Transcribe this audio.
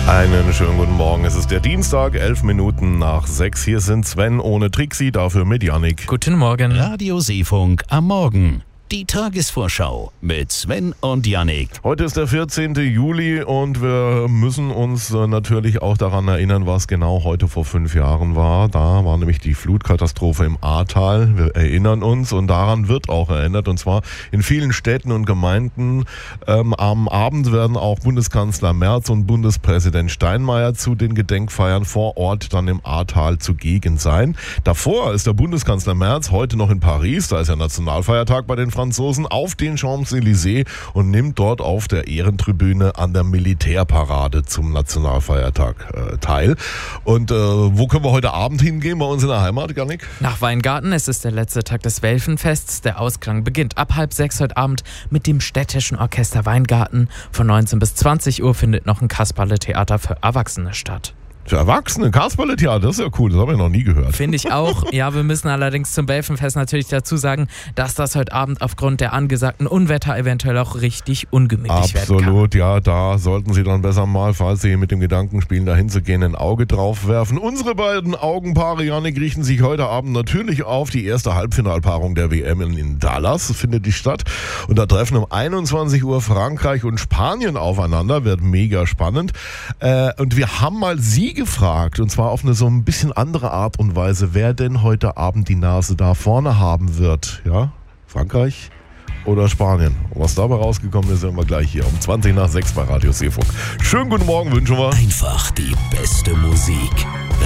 Einen schönen guten Morgen. Es ist der Dienstag, 11 Minuten nach 6. Hier sind Sven ohne Trixi, dafür mit Yannick. Guten Morgen. Radio Seefunk am Morgen. Die Tagesvorschau mit Sven und Yannick. Heute ist der 14. Juli und wir müssen uns natürlich auch daran erinnern, was genau heute vor 5 Jahren war. Da war nämlich die Flutkatastrophe im Ahrtal. Wir erinnern uns und daran wird auch erinnert. Und zwar in vielen Städten und Gemeinden. Am Abend werden auch Bundeskanzler Merz und Bundespräsident Steinmeier zu den Gedenkfeiern vor Ort dann im Ahrtal zugegen sein. Davor ist der Bundeskanzler Merz heute noch in Paris. Da ist ja Nationalfeiertag bei den Franzosen, auf den Champs-Élysées und nimmt dort auf der Ehrentribüne an der Militärparade zum Nationalfeiertag teil. Und wo können wir heute Abend hingehen bei uns in der Heimat, Yannick? Nach Weingarten. Es ist der letzte Tag des Welfenfests. Der Ausklang beginnt ab 5:30 heute Abend mit dem städtischen Orchester Weingarten. Von 19 bis 20 Uhr findet noch ein Kasperle-Theater für Erwachsene statt. Für Erwachsene, Kasperle-Theater, das ist ja cool, das habe ich noch nie gehört. Finde ich auch. Ja, wir müssen allerdings zum Welfenfest natürlich dazu sagen, dass das heute Abend aufgrund der angesagten Unwetter eventuell auch richtig ungemütlich werden kann. Absolut, ja, da sollten Sie dann besser mal, falls Sie mit dem Gedanken spielen, dahin zu gehen, ein Auge drauf werfen. Unsere beiden Augenpaare, Yannick, richten sich heute Abend natürlich auf die erste Halbfinalpaarung der WM in Dallas, findet die statt. Und da treffen um 21 Uhr Frankreich und Spanien aufeinander, wird mega spannend. Und wir haben mal Sie gefragt, und zwar auf eine so ein bisschen andere Art und Weise, wer denn heute Abend die Nase da vorne haben wird. Ja, Frankreich oder Spanien. Und was dabei rausgekommen ist, sehen wir gleich hier um 20 nach 6 bei Radio Seefunk. Schönen guten Morgen wünschen wir. Einfach die beste Musik.